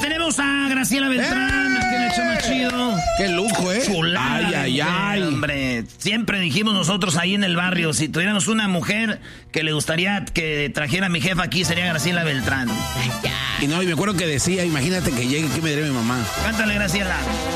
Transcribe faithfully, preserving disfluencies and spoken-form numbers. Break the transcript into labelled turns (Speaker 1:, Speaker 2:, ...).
Speaker 1: tenemos a Graciela Beltrán, aquí en el show más chido.
Speaker 2: ¡Qué lujo, eh!
Speaker 1: Chulada,
Speaker 2: ay, ay, ay.
Speaker 1: Hombre, siempre dijimos nosotros ahí en el barrio, si tuviéramos una mujer que le gustaría que trajera a mi jefa aquí, sería Graciela Beltrán.
Speaker 2: Y no, y me acuerdo que decía, imagínate que llegue, ¿qué me diría mi mamá?
Speaker 1: Cántale, Graciela.